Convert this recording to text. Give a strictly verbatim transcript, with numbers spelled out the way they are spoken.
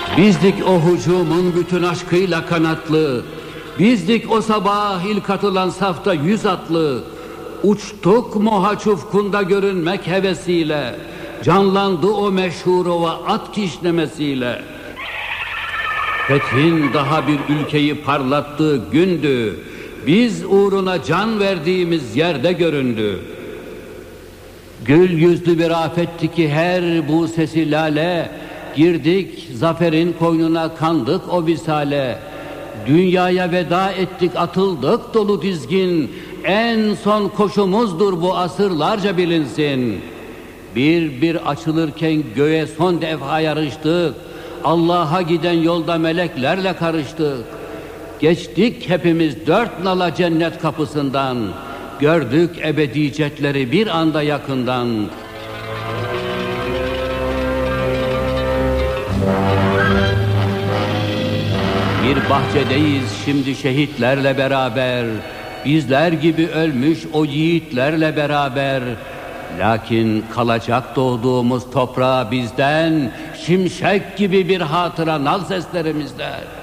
Bizdik o hücumun bütün aşkıyla kanatlı, bizdik o sabah ilk atılan safta yüz atlı. Uçtuk mohaç ufkunda görünmek hevesiyle, canlandı o meşhur ova at kişnemesiyle. Fethin daha bir ülkeyi parlattığı gündü, biz uğruna can verdiğimiz yerde göründü. Gül yüzlü bir afetti ki her bu sesi lale, girdik zaferin koynuna kandık o visale. Dünyaya veda ettik atıldık dolu dizgin, en son koşumuzdur bu asırlarca bilinsin. Bir bir açılırken göğe son defa yarıştık, Allah'a giden yolda meleklerle karıştık. Geçtik hepimiz dört nala cennet kapısından, gördük ebedicetleri bir anda yakından. Bir bahçedeyiz şimdi şehitlerle beraber, bizler gibi ölmüş o yiğitlerle beraber. Lakin kalacak doğduğumuz toprağa bizden şimşek gibi bir hatıra nal seslerimizde.